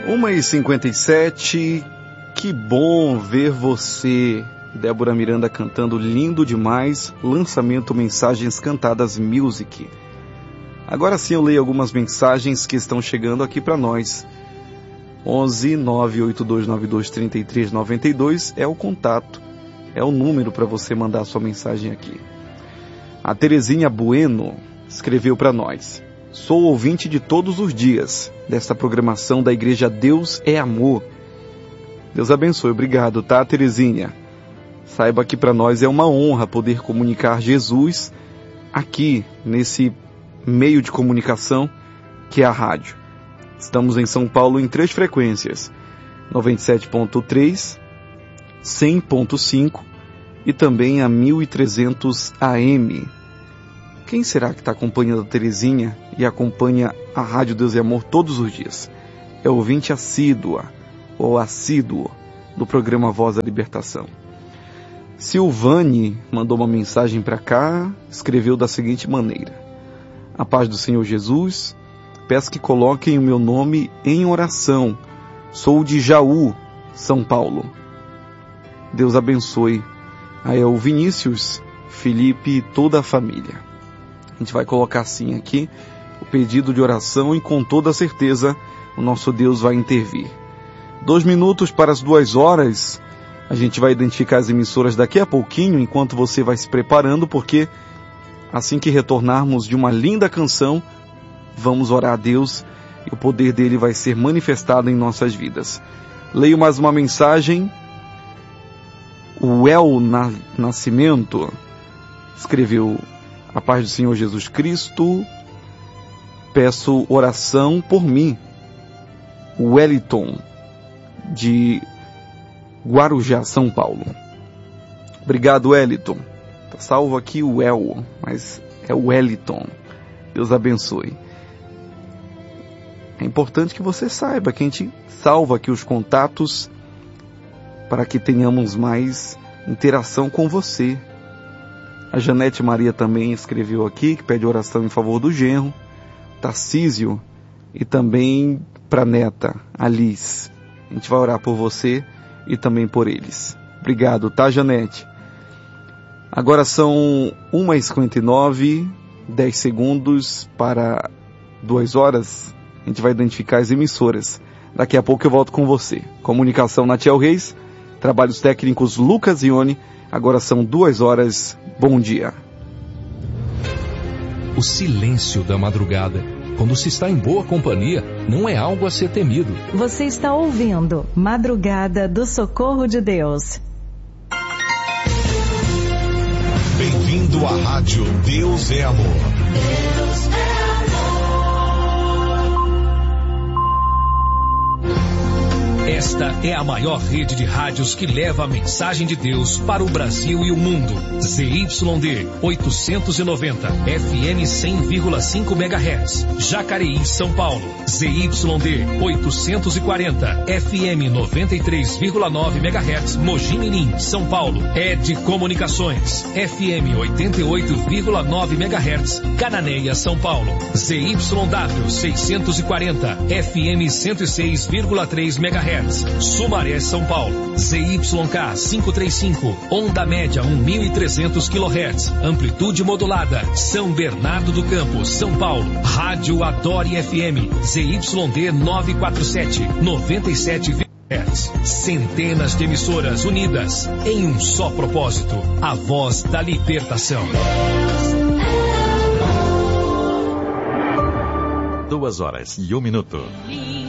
1h57, que bom ver você. Débora Miranda cantando Lindo Demais, lançamento Mensagens Cantadas Music. Agora sim eu leio algumas mensagens que estão chegando aqui para nós. 11 98292 3392 é o contato, é o número para você mandar sua mensagem aqui. A Terezinha Bueno escreveu para nós: sou ouvinte de todos os dias desta programação da Igreja Deus é Amor. Deus abençoe, obrigado, tá, Terezinha? Saiba que para nós é uma honra poder comunicar Jesus aqui nesse meio de comunicação que é a rádio. Estamos em São Paulo em 3 frequências: 97.3, 100.5 e também a 1300 AM. Quem será que está acompanhando a Terezinha e acompanha a Rádio Deus e Amor todos os dias? É ouvinte assídua ou assíduo do programa Voz da Libertação. Silvane mandou uma mensagem para cá, escreveu da seguinte maneira: a paz do Senhor Jesus, peço que coloquem o meu nome em oração. Sou de Jaú, São Paulo. Deus abençoe. Aí é o Vinícius, Felipe e toda a família. A gente vai colocar assim aqui o pedido de oração e com toda certeza o nosso Deus vai intervir. 2 minutos para as 2 horas. A gente vai identificar as emissoras daqui a pouquinho, enquanto você vai se preparando, porque assim que retornarmos de uma linda canção, vamos orar a Deus e o poder dele vai ser manifestado em nossas vidas. Leio mais uma mensagem. O El Nascimento escreveu: a paz do Senhor Jesus Cristo, peço oração por mim. Wellington, de Guarujá, São Paulo. Obrigado, Wellington. Tá salvo aqui o El, mas é o Wellington. Deus abençoe. É importante que você saiba que a gente salva aqui os contatos para que tenhamos mais interação com você. A Janete Maria também escreveu aqui, que pede oração em favor do genro, Tarcísio, e também para a neta, Alice. A gente vai orar por você e também por eles. Obrigado, tá, Janete? Agora são 1h59, 10 segundos para 2 horas. A gente vai identificar as emissoras. Daqui a pouco eu volto com você. Comunicação Natiel Reis, trabalhos técnicos Lucas Ione. Agora são 2 horas. Bom dia. O silêncio da madrugada, quando se está em boa companhia, não é algo a ser temido. Você está ouvindo Madrugada do Socorro de Deus. Bem-vindo à Rádio Deus é Amor. Deus é Esta é a maior rede de rádios que leva a mensagem de Deus para o Brasil e o mundo. ZYD 890, FM 100,5 MHz. Jacareí, São Paulo. ZYD 840, FM 93,9 MHz. Mogi Mirim, São Paulo. ED Comunicações, FM 88,9 MHz. Cananéia, São Paulo. ZYW 640, FM 106,3 MHz. Sumaré, São Paulo. ZYK 535, onda média 1.300 kHz, amplitude modulada. São Bernardo do Campo, São Paulo. Rádio Adore FM, ZYD 947, 97 Hz. Centenas de emissoras unidas em um só propósito: a voz da libertação. 2 horas e 1 minuto.